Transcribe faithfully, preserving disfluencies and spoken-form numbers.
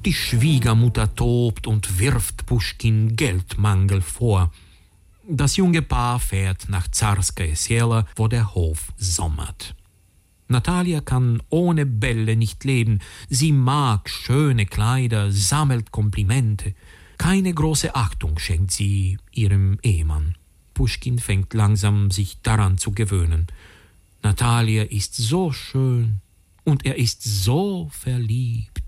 Die Schwiegermutter tobt und wirft Puschkin Geldmangel vor. Das junge Paar fährt nach Zarskaje Selo, wo der Hof sommert. Natalia kann ohne Bälle nicht leben. Sie mag schöne Kleider, sammelt Komplimente. Keine große Achtung schenkt sie ihrem Ehemann. Puschkin fängt langsam sich daran zu gewöhnen. Natalia ist so schön und er ist so verliebt.